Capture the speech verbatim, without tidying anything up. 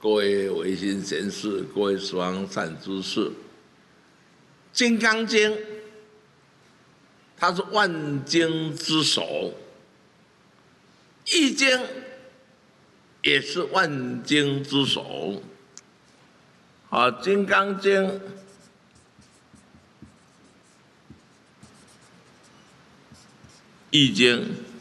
各位维新贤士，各位十方善知识，《金刚经》它是万经之首，《易经》也是万经之首。啊，《金刚经》易经